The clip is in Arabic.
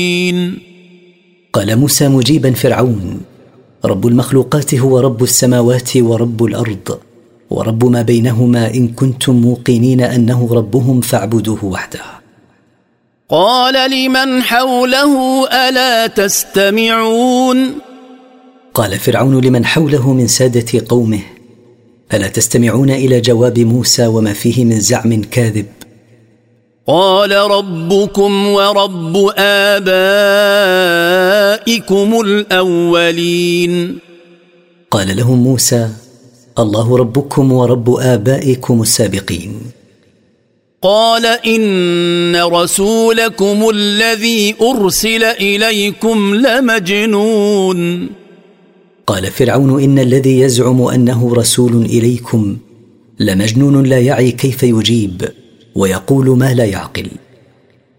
قال موسى مجيبا فرعون: رب المخلوقات هو رب السماوات ورب الأرض ورب ما بينهما، إن كنتم موقنين أنه ربهم فاعبدوه وحده. قال لمن حوله ألا تستمعون؟ قال فرعون لمن حوله من سادة قومه: ألا تستمعون إلى جواب موسى وما فيه من زعم كاذب؟ قال ربكم ورب آبائكم الأولين. قال لهم موسى: الله ربكم ورب آبائكم السابقين. قال إن رسولكم الذي أرسل إليكم لمجنون. قال فرعون: إن الذي يزعم أنه رسول إليكم لمجنون لا يعي كيف يجيب ويقول ما لا يعقل.